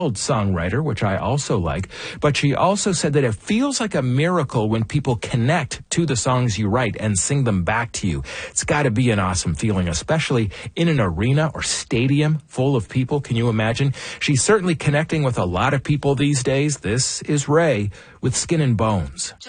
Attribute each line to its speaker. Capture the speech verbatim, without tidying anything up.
Speaker 1: songwriter, which I also like, but she also said that it feels like a miracle when people connect to the songs you write and sing them back to you. It's got to be an awesome feeling, especially in an arena or stadium full of people. Can you imagine? She's certainly connecting with a lot of people these days. This is Ray with Skin and Bones.